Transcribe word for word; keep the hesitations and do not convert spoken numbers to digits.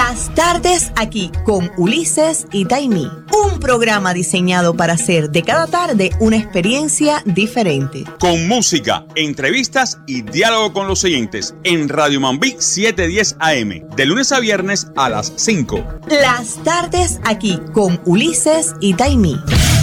Las tardes aquí con Ulises y Taimí. Un programa diseñado para hacer de cada tarde una experiencia diferente. Con música, entrevistas y diálogo con los oyentes en Radio Mambí setecientos diez A M. De lunes a viernes a las cinco. Las tardes aquí con Ulises y Taimí.